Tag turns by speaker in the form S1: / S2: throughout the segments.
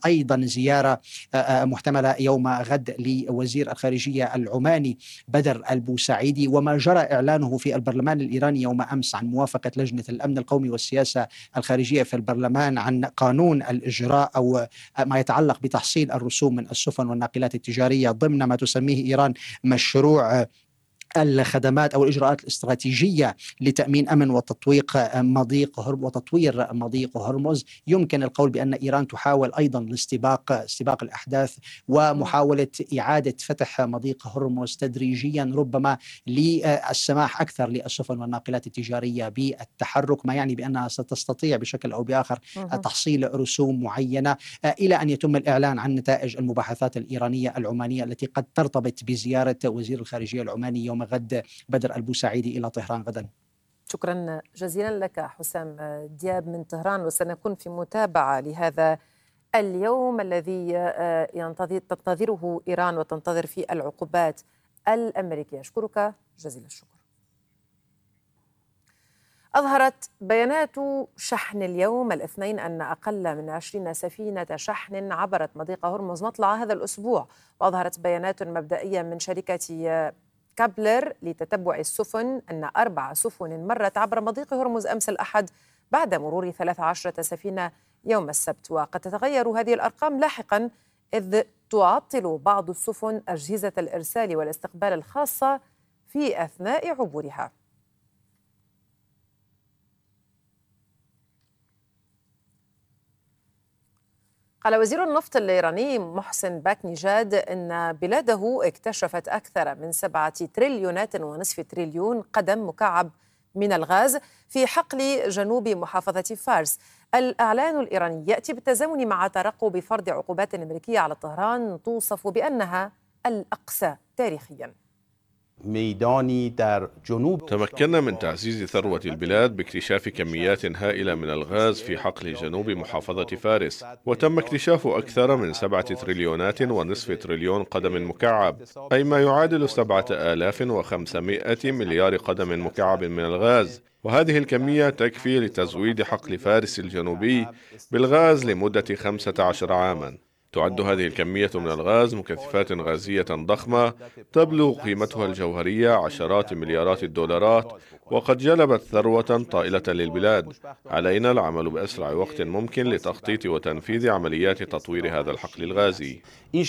S1: أيضا زيارة محتملة يوم غد لوزير الخارجية العماني بدر البوسعيدي، وما جرى إعلانه في البرلمان الإيراني يوم أمس عن موافقة لجنة الأمن القومي والسياسة الخارجية في البرلمان عن قانون الإجراء أو ما يتعلق بتحصيل الرسوم من السفن والناقلات التجارية ضمن ما تسميه إيران مشروع الخدمات أو الإجراءات الاستراتيجية لتأمين أمن وتطوير مضيق هرمز. يمكن القول بأن إيران تحاول أيضا استباق الأحداث ومحاولة إعادة فتح مضيق هرمز تدريجيا، ربما للسماح أكثر للسفن والناقلات التجارية بالتحرك، ما يعني بأنها ستستطيع بشكل أو بآخر تحصيل رسوم معينة إلى أن يتم الإعلان عن نتائج المباحثات الإيرانية العمانية التي قد ترتبط بزيارة وزير الخارجية العماني يوم غد بدر البوسعيدي إلى طهران غدا.
S2: شكرا جزيلا لك حسام دياب من طهران، وسنكون في متابعة لهذا اليوم الذي تنتظره إيران وتنتظر فيه العقوبات الأمريكية. أشكرك جزيل الشكر. أظهرت بيانات شحن اليوم الاثنين أن أقل من 20 سفينة شحن عبرت مضيق هرمز مطلع هذا الأسبوع، وأظهرت بيانات مبدئية من شركة كابلر لتتبع السفن أن 4 سفن مرت عبر مضيق هرمز أمس الأحد بعد مرور 13 سفينة يوم السبت، وقد تتغير هذه الأرقام لاحقا إذ تعطل بعض السفن أجهزة الإرسال والاستقبال الخاصة في أثناء عبورها. قال وزير النفط الإيراني محسن باكنيجاد إن بلاده اكتشفت أكثر من 7.5 تريليون قدم مكعب من الغاز في حقل جنوب محافظة فارس. الإعلان الإيراني يأتي بالتزامن مع ترقب فرض عقوبات أمريكية على طهران توصف بأنها الأقصى تاريخياً.
S3: تمكنا من تعزيز ثروة البلاد باكتشاف كميات هائلة من الغاز في حقل جنوب محافظة فارس، وتم اكتشاف أكثر من 7.5 تريليون قدم مكعب، أي ما يعادل 7500 مليار قدم مكعب من الغاز، وهذه الكمية تكفي لتزويد حقل فارس الجنوبي بالغاز لمدة 15 عاماً. تعد هذه الكمية من الغاز مكثفات غازية ضخمة تبلغ قيمتها الجوهرية عشرات مليارات الدولارات، وقد جلبت ثروة طائلة للبلاد. علينا العمل بأسرع وقت ممكن لتخطيط وتنفيذ عمليات تطوير هذا الحقل الغازي.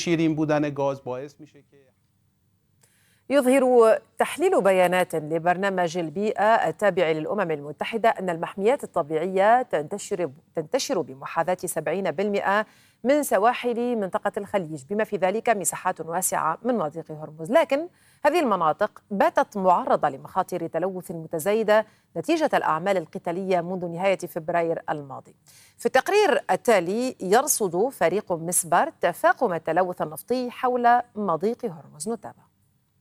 S2: يظهر تحليل بيانات لبرنامج البيئة التابع للأمم المتحدة أن المحميات الطبيعية تنتشر بمحاذاة 70% من سواحل منطقة الخليج، بما في ذلك مساحات واسعة من مضيق هرمز، لكن هذه المناطق باتت معرضة لمخاطر تلوث متزايدة نتيجة الأعمال القتالية منذ نهاية فبراير الماضي. في التقرير التالي يرصد فريق مسبار تفاقم التلوث النفطي حول مضيق هرمز. نتابع.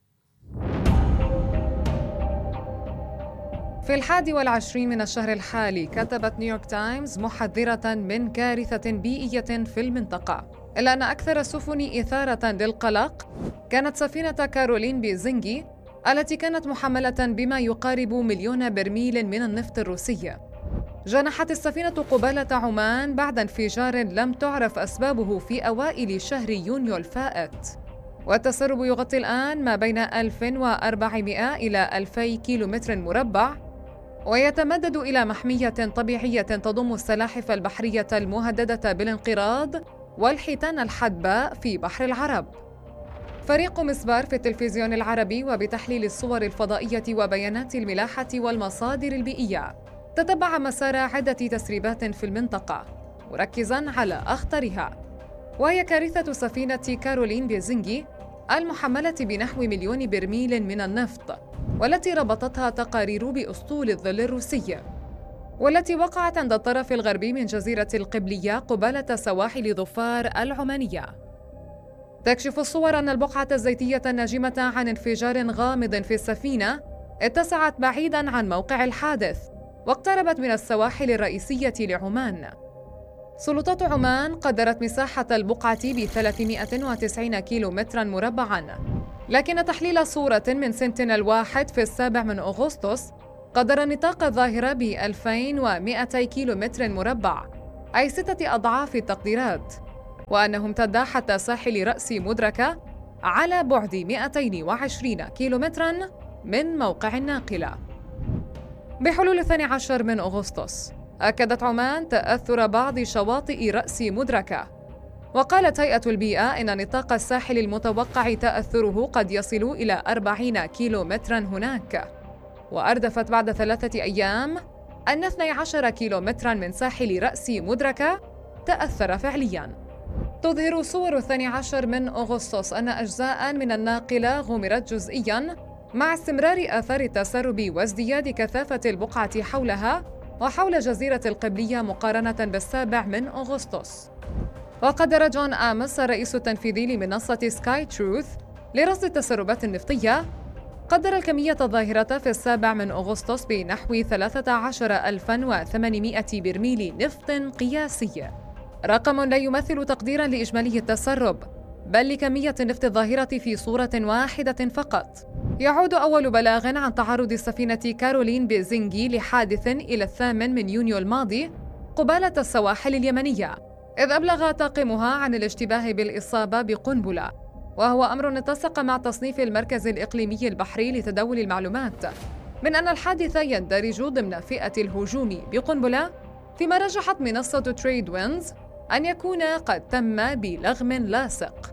S4: في 21 من الشهر الحالي كتبت نيويورك تايمز محذرة من كارثة بيئية في المنطقة، إلا أن أكثر السفن إثارة للقلق كانت سفينة كارولين بيزنجي التي كانت محملة بما يقارب 1,000,000 برميل من النفط الروسي. جنحت السفينة قبالة عمان بعد انفجار لم تعرف أسبابه في أوائل شهر يونيو الفائت، والتسرب يغطي الآن ما بين 1400 إلى 2000 كيلومتر مربع، ويتمدد إلى محمية طبيعية تضم السلاحف البحرية المهددة بالانقراض والحيتان الحدباء في بحر العرب. فريق مسبار في التلفزيون العربي وبتحليل الصور الفضائية وبيانات الملاحة والمصادر البيئية تتبع مسار عدة تسريبات في المنطقة مركزاً على أخطرها، وهي كارثة سفينة كارولين بيزنجي المحملة بنحو 1,000,000 برميل من النفط، والتي ربطتها تقارير بأسطول الظل الروسي، والتي وقعت عند الطرف الغربي من جزيرة القبلية قبالة سواحل ظفار العمانية. تكشف الصور أن البقعة الزيتية الناجمة عن انفجار غامض في السفينة اتسعت بعيداً عن موقع الحادث واقتربت من السواحل الرئيسية لعمان. سلطات عمان قدرت مساحة البقعة ب390 كيلومتراً مربعاً، لكن تحليل صورة من سنتينل 1 في 7 أغسطس قدر نطاق الظاهرة ب2200 كيلومتر مربع، أي 6 أضعاف التقديرات. وأنه امتد حتى ساحل رأس مدركة على بعد 220 كيلومتراً من موقع الناقلة. بحلول 12 من أغسطس أكدت عمان تأثر بعض شواطئ رأس مدركة، وقالت هيئة البيئة إن نطاق الساحل المتوقع تأثره قد يصل إلى 40 كيلومتراً هناك. وأردفت بعد 3 أيام أن 12 كيلومتراً من ساحل رأس مدركة تأثر فعلياً. تظهر صور 12 من أغسطس أن أجزاء من الناقلة غمرت جزئياً مع استمرار آثار التسرب وازدياد كثافة البقعة حولها وحول جزيرة القبلية مقارنة بالسابع من أغسطس. وقدر جون آمس الرئيس التنفيذي لمنصة سكاي تروث لرصد التسربات النفطية قدر الكمية الظاهرة في السابع من أغسطس بنحو 13,800 برميل نفط قياسي، رقم لا يمثل تقديراً لإجمالي التسرب بل لكمية النفط الظاهرة في صورة واحدة فقط. يعود أول بلاغ عن تعرض السفينة كارولين بزنجي لحادث إلى 8 يونيو الماضي قبالة السواحل اليمنية، إذ أبلغ طاقمها عن الاشتباه بالإصابة بقنبلة، وهو أمر اتسق مع تصنيف المركز الإقليمي البحري لتداول المعلومات من أن الحادث يندرج ضمن فئة الهجوم بقنبلة، فيما رجحت منصة تريد وينز أن يكون قد تم بلغم لاصق.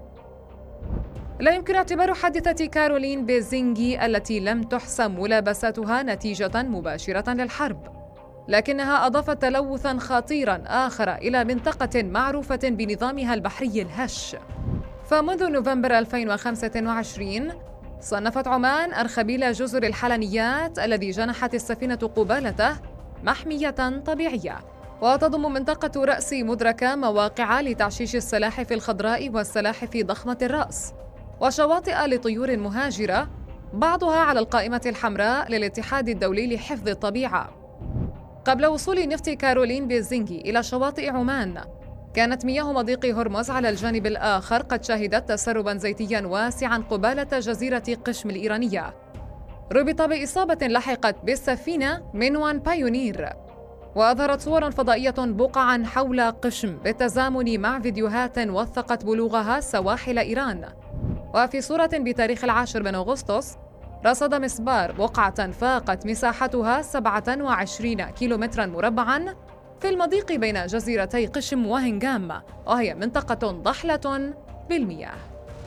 S4: لا يمكن اعتبار حادثة كارولين بزنجي التي لم تحسم ملابساتها نتيجة مباشرة للحرب، لكنها أضافت تلوثاً خطيراً آخر إلى منطقة معروفة بنظامها البحري الهش. فمنذ نوفمبر 2025 صنفت عمان أرخبيل جزر الحلنيات الذي جنحت السفينة قبالته محمية طبيعية، وتضم منطقة رأس مدركة مواقع لتعشيش السلاحف الخضراء والسلاحف ضخمة الرأس، وشواطئ لطيور مهاجرة بعضها على القائمة الحمراء للاتحاد الدولي لحفظ الطبيعة. قبل وصول نفط كارولين بزنجي إلى شواطئ عمان، كانت مياه مضيق هرمز على الجانب الآخر قد شهدت تسرباً زيتياً واسعاً قبالة جزيرة قشم الإيرانية، ربط بإصابة لحقت بالسفينة من وان بايونير. وأظهرت صور فضائية بقعاً حول قشم بالتزامن مع فيديوهات وثقت بلوغها سواحل إيران. وفي صورة بتاريخ 10 من أغسطس رصد مسبار بقعة فاقت مساحتها 27 كيلومتراً مربعاً في المضيق بين جزيرتي قشم وهنغام، وهي منطقة ضحلة بالمياه.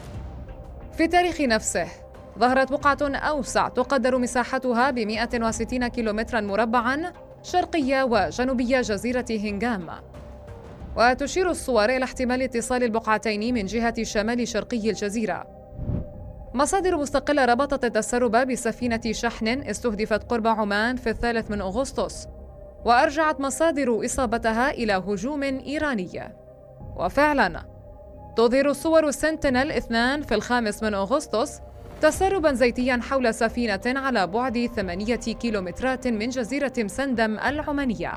S4: في التاريخ نفسه ظهرت بقعة أوسع تقدر مساحتها ب 160 كيلومتراً مربعاً شرقية وجنوبية جزيرة هنغام، وتشير الصور إلى احتمال اتصال البقعتين من جهة شمال شرقي الجزيرة. مصادر مستقلة ربطت التسرب بسفينة شحن استهدفت قرب عمان في 3 من أغسطس، وأرجعت مصادر إصابتها إلى هجوم إيراني. وفعلاً تظهر صور سنتينل 2 في 5 من أغسطس تسرباً زيتياً حول سفينة على بعد 8 كيلومترات من جزيرة مسندم العمانية.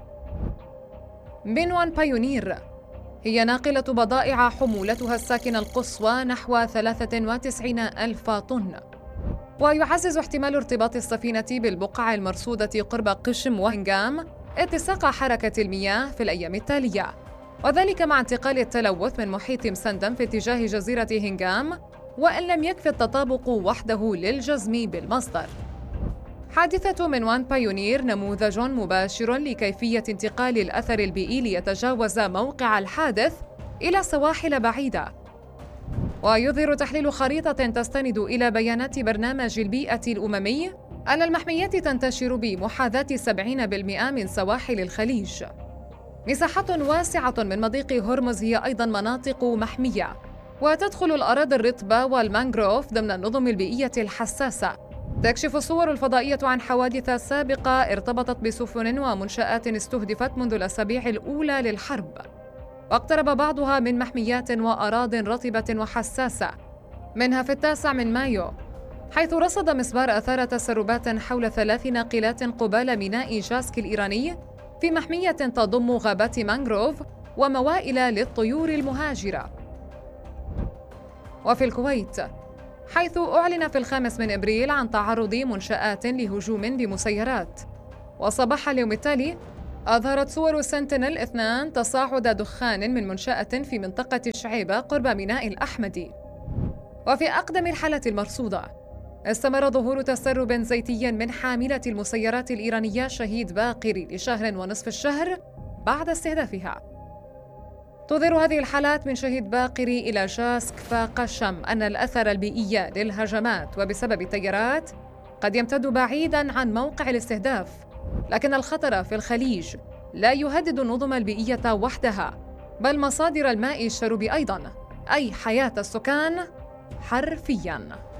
S4: بنوان بايونير هي ناقلة بضائع حمولتها الساكنة القصوى نحو 93,000 طن، ويعزز احتمال ارتباط السفينة بالبقع المرصودة قرب قشم وهنغام اتساق حركة المياه في الأيام التالية، وذلك مع انتقال التلوث من محيط مسندم في اتجاه جزيرة هنغام، وإن لم يكف التطابق وحده للجزم بالمصدر. حادثة منوان بايونير نموذج مباشر لكيفية انتقال الأثر البيئي ليتجاوز موقع الحادث إلى سواحل بعيدة. ويظهر تحليل خريطة تستند إلى بيانات برنامج البيئة الأممي أن المحميات تنتشر بمحاذاة 70% من سواحل الخليج. مساحات واسعة من مضيق هرمز هي أيضاً مناطق محمية، وتدخل الأراضي الرطبة والمانغروف ضمن النظم البيئية الحساسة. تكشف الصور الفضائية عن حوادث سابقة ارتبطت بسفن ومنشآت استهدفت منذ الأسابيع الأولى للحرب، واقترب بعضها من محميات وأراضٍ رطبة وحساسة، منها في 9 من مايو، حيث رصد مسبار آثار تسربات حول 3 ناقلات قبال ميناء جاسك الإيراني في محمية تضم غابات مانغروف وموائل للطيور المهاجرة. وفي الكويت، حيث أعلن في 5 من إبريل عن تعرض منشآت لهجوم بمسيرات، وصباح اليوم التالي أظهرت صور سنتينل 2 تصاعد دخان من منشأة في منطقة شعيبة قرب ميناء الأحمدي. وفي أقدم الحالات المرصودة استمر ظهور تسرب زيتي من حاملة المسيرات الإيرانية شهيد باقري لشهر ونصف الشهر بعد استهدافها. تظهر هذه الحالات من شهيد باقري إلى جاسك فقشم أن الأثر البيئي للهجمات وبسبب التيارات قد يمتد بعيداً عن موقع الاستهداف، لكن الخطر في الخليج لا يهدد النظم البيئية وحدها، بل مصادر الماء الشرب أيضاً، أي حياة السكان حرفياً.